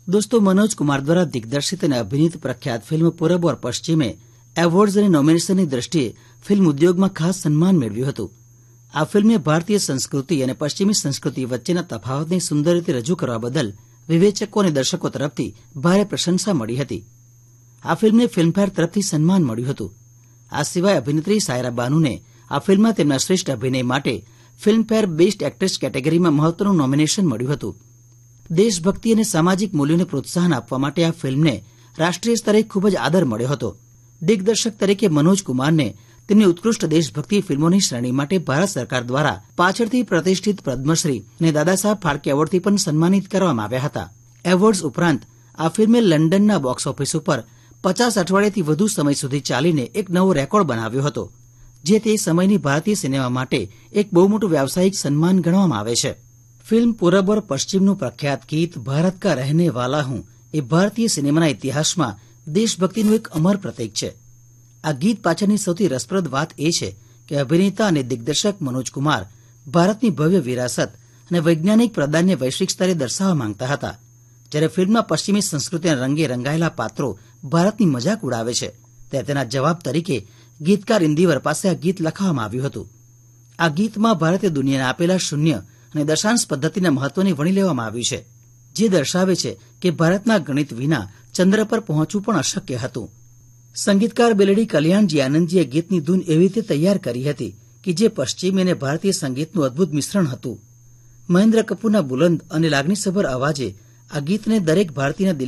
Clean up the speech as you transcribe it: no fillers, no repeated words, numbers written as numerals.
दोस्तों, मनोज कुमार द्वारा दिग्दर्शित અને અભિનીત પ્રખ્યાત ફિલ્મ પૂરબ ઓર પશ્ચિમે એવોર્ડ્સ અને નોમિનેશનની દ્રષ્ટિએ ફિલ્મ ઉદ્યોગમાં ખાસ સન્માન મેળવ્યું હતું. આ ફિલ્મે ભારતીય સંસ્કૃતિ અને પશ્ચિમી સંસ્કૃતિ વચ્ચેના તફાવતને સુંદર રીતે રજૂ કરવા બદલ વિવેચકો અને દર્શકો તરફથી ભારે પ્રશંસા મળી હતી. આ ફિલ્મને ફિલ્મફેર તરફથી સન્માન મળ્યું હતું. આ સિવાય અભિનેત્રી સાયરા બાનુને આ ફિલ્મમાં તેમના શ્રેષ્ઠ અભિનય માટે ફિલ્મફેર બેસ્ટ એક્ટ્રેસ કેટેગરીમાં મહત્વનું નોમિનેશન મળ્યું હતું. દેશભક્તિ અને સામાજિક મૂલ્યોને પ્રોત્સાહન આપવા માટે આ ફિલ્મને રાષ્ટ્રીય સ્તરે ખૂબ જ આદર મળ્યો હતો. દિગ્દર્શક તરીકે મનોજ કુમારને તેમની ઉત્કૃષ્ટ દેશભક્તિ ફિલ્મોની શ્રેણી માટે ભારત સરકાર દ્વારા પાછળથી પ્રતિષ્ઠિત પદ્મશ્રી અને દાદા સાહેબ ફાળકે એવોર્ડથી પણ સન્માનિત કરવામાં આવ્યા હતા. એવોર્ડ્સ ઉપરાંત આ ફિલ્મે લંડનના બોક્સ ઓફિસ ઉપર 50 અઠવાડિયાથી વધુ સમય સુધી ચાલીને એક નવો રેકોર્ડ બનાવ્યો હતો, જે તે સમયની ભારતીય સિનેમા માટે એક બહુ મોટું વ્યાવસાયિક સન્માન ગણવામાં આવે છે. ફિલ્મ પૂરબ ઓર પશ્ચિમનું પ્રખ્યાત ગીત ભારત કા રહેને વાલા હું એ ભારતીય સિનેમાના ઇતિહાસમાં દેશભક્તિનું એક અમર પ્રતીક છે. આ ગીત પાછળની સૌથી રસપ્રદ વાત એ છે કે અભિનેતા અને દિગ્દર્શક મનોજ કુમાર ભારતની ભવ્ય વિરાસત અને વૈજ્ઞાનિક પ્રદાનને વૈશ્વિક સ્તરે દર્શાવવા માંગતા હતા, જ્યારે ફિલ્મમાં પશ્ચિમી સંસ્કૃતિના રંગે રંગાયેલા પાત્રો ભારતની મજાક ઉડાવે છે, ત્યારે તેના જવાબ તરીકે ગીતકાર ઇન્દિવર પાસે આ ગીત લખવામાં આવ્યું હતું. આ ગીતમાં ભારતે દુનિયાને આપેલા શૂન્ય અને દશાંશ પદ્ધતિના મહત્વને વણી લેવામાં આવ્યું છે, જે દર્શાવે છે કે ભારતના ગણિત વિના ચંદ્ર પર પહોંચવું પણ અશક્ય હતું. સંગીતકાર બેલડી કલ્યાણજી આનંદજીએ ગીતની ધૂન એવી રીતે તૈયાર કરી હતી કે જે પશ્ચિમી અને ભારતીય સંગીતનું અદભુત મિશ્રણ હતું. મહેન્દ્ર કપૂરના બુલંદ અને લાગણીસભર અવાજે આ ગીતને દરેક ભારતીયના દિલ